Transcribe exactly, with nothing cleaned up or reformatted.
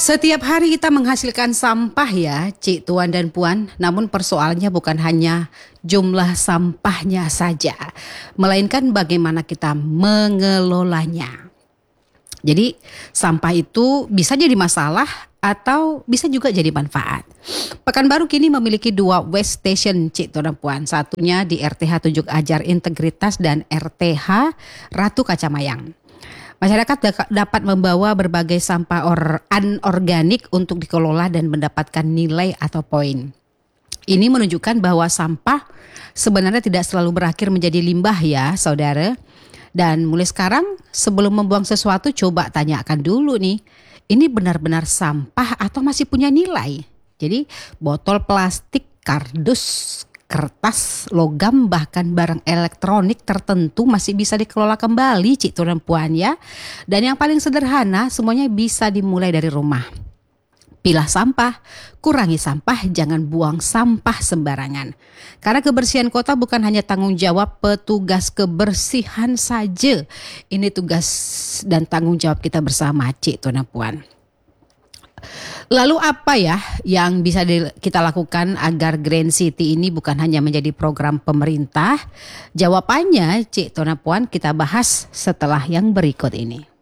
Setiap hari kita menghasilkan sampah ya, Cik Tuan dan Puan. Namun persoalannya bukan hanya jumlah sampahnya saja, melainkan bagaimana kita mengelolanya. Jadi sampah itu bisa jadi masalah atau bisa juga jadi manfaat. Pekanbaru kini memiliki dua waste station, Cik Tuan dan Puan. Satunya di R T H Tunjuk Ajar Integritas dan R T H Ratu Kacamayang. Masyarakat dapat membawa berbagai sampah or, anorganik untuk dikelola dan mendapatkan nilai atau poin. Ini menunjukkan bahwa sampah sebenarnya tidak selalu berakhir menjadi limbah ya saudara. Dan mulai sekarang sebelum membuang sesuatu coba tanyakan dulu nih, ini benar-benar sampah atau masih punya nilai? Jadi botol plastik, kardus, kertas, logam, bahkan barang elektronik tertentu masih bisa dikelola kembali, Cik Tuan dan Puan ya. Dan yang paling sederhana, semuanya bisa dimulai dari rumah. Pilah sampah, kurangi sampah, jangan buang sampah sembarangan. Karena kebersihan kota bukan hanya tanggung jawab petugas kebersihan saja. Ini tugas dan tanggung jawab kita bersama, Cik Tuan dan Puan. Lalu apa ya yang bisa di, kita lakukan agar Green City ini bukan hanya menjadi program pemerintah? Jawabannya, Cik Tuan dan Puan, kita bahas setelah yang berikut ini.